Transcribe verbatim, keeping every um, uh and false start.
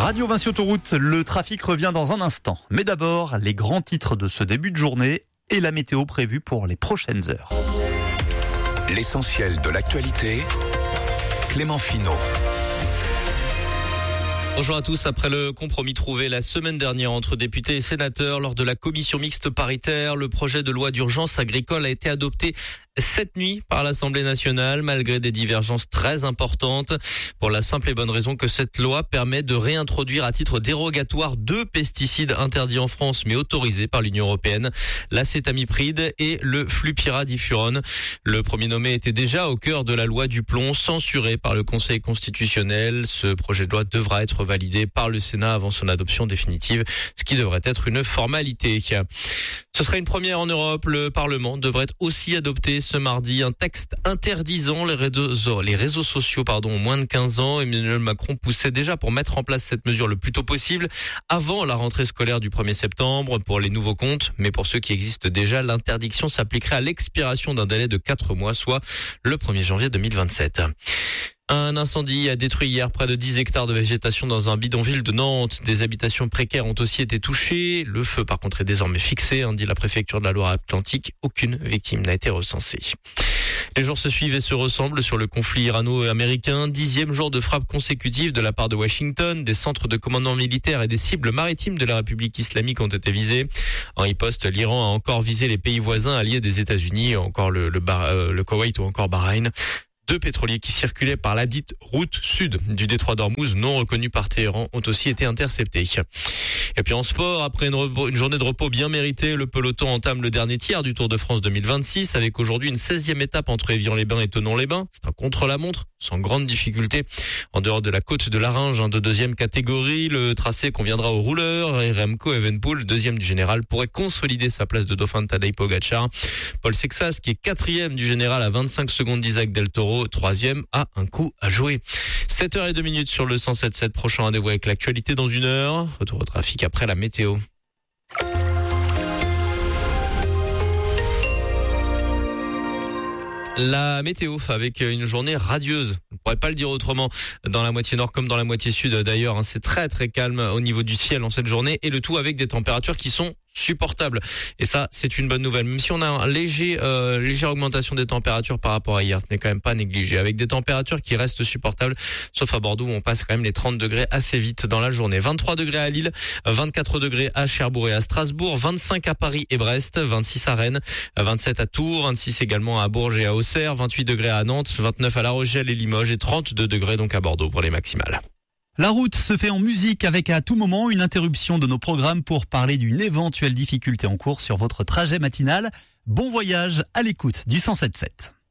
Radio Vinci Autoroute, le trafic revient dans un instant. Mais d'abord, les grands titres de ce début de journée et la météo prévue pour les prochaines heures. L'essentiel de l'actualité, Clément Finot. Bonjour à tous. Après le compromis trouvé la semaine dernière entre députés et sénateurs lors de la commission mixte paritaire, le projet de loi d'urgence agricole a été adopté cette nuit par l'Assemblée nationale, malgré des divergences très importantes, pour la simple et bonne raison que cette loi permet de réintroduire à titre dérogatoire deux pesticides interdits en France mais autorisés par l'Union européenne, l'acétamipride et le flupyradifurone. Le premier nommé était déjà au cœur de la loi du plomb, censuré par le Conseil constitutionnel. Ce projet de loi devra être validé par le Sénat avant son adoption définitive, ce qui devrait être une formalité. Ce serait une première en Europe. Le Parlement devrait aussi adopter ce mardi un texte interdisant les réseaux, les réseaux sociaux pardon, aux moins de quinze ans. Emmanuel Macron poussait déjà pour mettre en place cette mesure le plus tôt possible, avant la rentrée scolaire du premier septembre pour les nouveaux comptes. Mais pour ceux qui existent déjà, l'interdiction s'appliquerait à l'expiration d'un délai de quatre mois, soit le premier janvier deux mille vingt-sept. Un incendie a détruit hier près de dix hectares de végétation dans un bidonville de Nantes. Des habitations précaires ont aussi été touchées. Le feu, par contre, est désormais fixé, hein, dit la préfecture de la Loire-Atlantique. Aucune victime n'a été recensée. Les jours se suivent et se ressemblent sur le conflit irano-américain. Dixième jour de frappe consécutive de la part de Washington. Des centres de commandement militaire et des cibles maritimes de la République islamique ont été visés. En riposte, l'Iran a encore visé les pays voisins alliés des États-Unis, encore le, le, Bar- euh, le Koweït ou encore Bahreïn. Deux pétroliers qui circulaient par la dite route sud du détroit d'Ormuz, non reconnue par Téhéran, ont aussi été interceptés. Et puis en sport, après une, repos, une journée de repos bien méritée, le peloton entame le dernier tiers du Tour de France deux mille vingt-six, avec aujourd'hui une seizième étape entre Évian-les-Bains et Thonon-les-Bains. C'est un contre-la-montre, sans grande difficulté. En dehors de la côte de Larringe, hein, de deuxième catégorie, le tracé conviendra aux rouleurs. Et Remco Evenepoel, deuxième du général, pourrait consolider sa place de dauphin de Tadej Pogacar. Paul Sexas, qui est quatrième du général à vingt-cinq secondes d'Isaac Del Toro, troisième, a un coup à jouer. sept heures zéro deux sur le cent sept virgule sept. Prochain rendez-vous avec l'actualité dans une heure. Retour au trafic après la météo. La météo avec une journée radieuse. On ne pourrait pas le dire autrement dans la moitié nord comme dans la moitié sud d'ailleurs. C'est très très calme au niveau du ciel en cette journée et le tout avec des températures qui sont supportables. Et ça, c'est une bonne nouvelle. Même si on a un léger, euh, légère augmentation des températures par rapport à hier, ce n'est quand même pas négligé. Avec des températures qui restent supportables, sauf à Bordeaux où on passe quand même les trente degrés assez vite dans la journée. vingt-trois degrés à Lille, vingt-quatre degrés à Cherbourg et à Strasbourg, vingt-cinq à Paris et Brest, vingt-six à Rennes, vingt-sept à Tours, vingt-six également à Bourges et à Auxerre, vingt-huit degrés à Nantes, vingt-neuf à La Rochelle et Limoges et trente-deux degrés donc à Bordeaux pour les maximales. La route se fait en musique avec à tout moment une interruption de nos programmes pour parler d'une éventuelle difficulté en cours sur votre trajet matinal. Bon voyage à l'écoute du cent sept virgule sept.